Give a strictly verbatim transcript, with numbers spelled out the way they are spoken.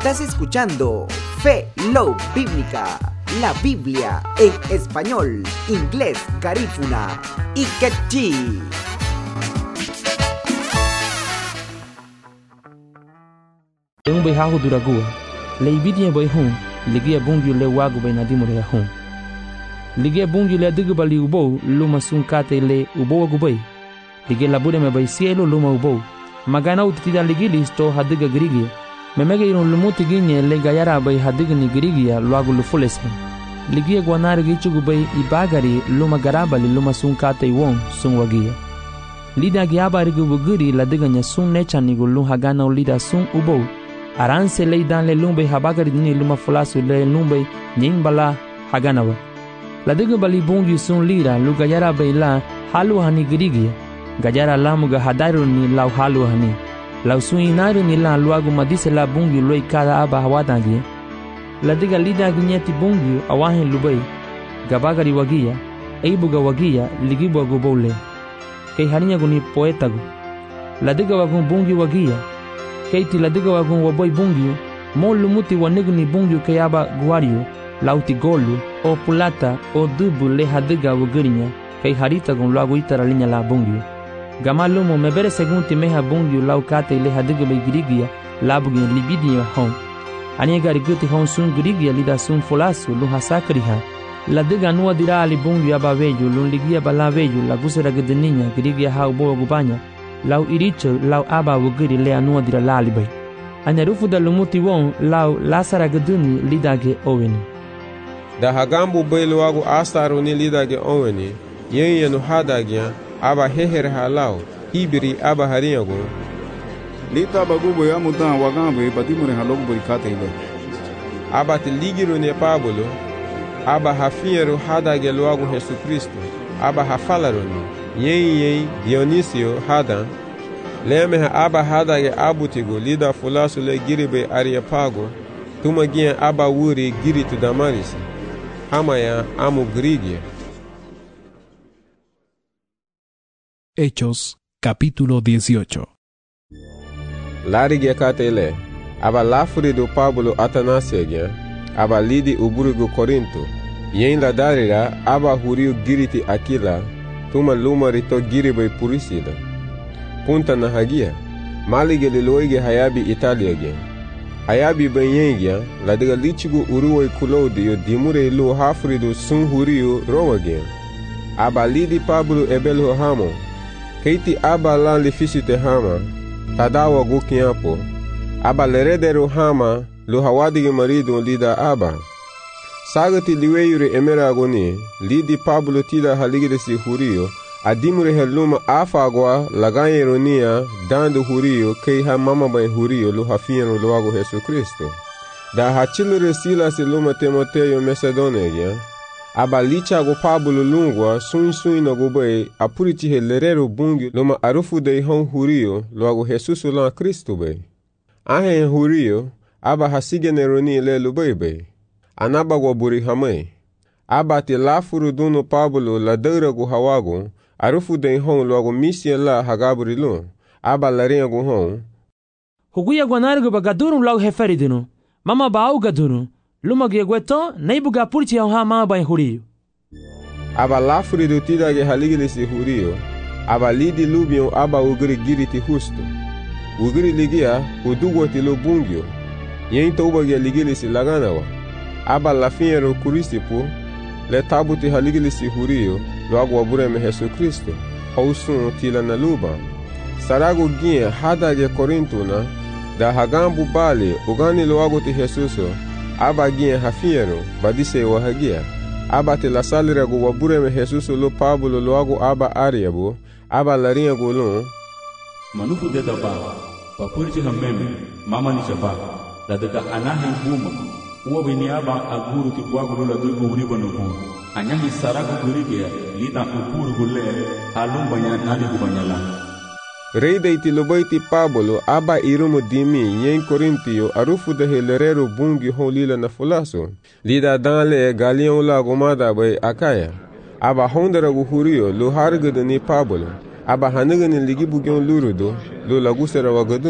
Estás escuchando Fe, Love Bíblica, la Biblia en español, inglés, garífuna y quechí. Yung bay hahu duragua, leibidye bay hum, ligia bungyu le wagu bay nadimu re hum. Ligia bungyu le digu bali ubo, luma sun kate le ubo wagu bay. Ligia labude me bay cielo luma ubo. Magana utitida ligilis to hadiga grigia. Memega irun lumuti ginye le gayara bay hadiga ni grigia luagu lufulesen. Ligia guanari gichugu bay ibagari luma garabali luma sun kate won sun wagia. Lida giaba rigu buguri la diga nya sun nechanigu lum hagana ulida sun ubo. Aranse lei dan le lumbe habagari dini luma fulasu le lumbe nying bala haganawa. La diga bali bungi sun lira lu gayara bay la halu hani grigia. Gajara lamuga hadaru ni lau halu hani. Lau sun inaru ni la luagu madise la bungi loi kada aba hawadangi. La diga lida ginyeti bungi awahin lubai. Gabagari wagia, eibuga wagia ligibu agubole. Kei harinya guni poetagu. La diga wagun bungi wagia. Keiti la diga wagun waboy bungi. Mo lumuti wanigu ni bungi kei aba guario. Lauti golu, o pulata, o dubu le hadiga wagurinya. Kei harita gun luagu itara linya la bungi. Gamalumo mebere segunti meha bungi lau kate le hadiga bay girigia labugin libidia hon. Ania gari guti hon sun girigia lida sun folasu lu hasakriha. La diga nua dira ali bungi aba veju lun ligia bala veju la gusera gudeninya girigia hau boa gubanya. Lau iricho lau aba wugiri le anua dira la alibay. Ania rufu da lumuti won lau lasara guduni lidage oweni. Da hagambu bay luagu astaru ni lidage oweni. Yen yenu hadagia aba heher halau ibiri aba hariago lita bagubo ya mutan wagambe batimure halogu burikate ile aba tiligiro ne pabulo aba hafiero hadage luagu Yesu Kristo aba hafalaroni yen yen Dionisio hadan leme ha aba hadage abutigo lida fulasu le giribe ariapago tumagia aba wuri giritu damarisi hamaya amu grigia. Hechos, capítulo dieciocho. Larigi katele, aba lafuri do Pablo Atanasiegia, aba lidi uburigo Corinto, yen la darira, aba huriu giriti Aquila, tuma luma rito giribe purisida. Punta na hagia, malige liloige hayabi Italiagia. Hayabi benyengia, la diga lichigu uruoi Claudio dimure lu hafuri do sun huriu Romagia. Aba lidi Pablo ebelo hamo, keiti aba lan lifisite hama, tadawa gukiapo, aba leredero hama, lu hawadige marido lida aba. Sagati liweyure emeragoni, lidi Pablo tida haligidesi hurio, adimure heluma afagwa lagayeronia dando hurio kei ha mama bay hurio lu hafieno luago Yesu Kristo. Da hachilure silas luma Timoteo Macedonia, aba licha go Pablo lungwa sun sun no go bay apuriti helerero bungi loma arufu de hon hurio logo Jesus la Cristo bay ahe hurio aba hasige neroni le lubebe anaba go buri hamay aba te lafuru duno Pablo la deura go hawago arufu de hon logo misia la hagaburi lo aba laria go hon Huguya guanargo bagaduru lau heferidino mama bau gaduru Luma gweto neibuga purti ya hama ba hurio. Aba lafuri do tida ge haligilisi hurio. Aba lidi lubion aba ugri giriti husto. Ugri ligia udugo tilo bungyo. Yen toba ge ligilisi laganawa. Aba lafiero kurisipo le tabuti haligilisi hurio lo agwa bureme Yesu Kristo. Hausun tila na luba. Sarago gie hada ge Korintuna da hagambu bale ugani lo agoti Jesuso. Aba gien hafiero, badise wa hagia. Aba te la salira go wabure me Jesus lo Pablo lo ago aba ariabo. Aba laria go lo. Manufu deta ba, papurti hameme, mama ni chaba. La deka anahe buma. Uwa bini aba aguru ti bwagu la dugo uribo nuku. Anyahi sarago gurigia, lita upuru gule, halumba ya nadi kubanyala. Reide iti lobaiti Pablo aba irumu dimi yen Korintio arufu de helerero bungi holila na fulaso. Lida danle galion la gomada bay akaya. Aba hondera guhurio lo hargada ni Pablo. Aba hanigani ligi bugyon lurudo lo lagusera wagadu.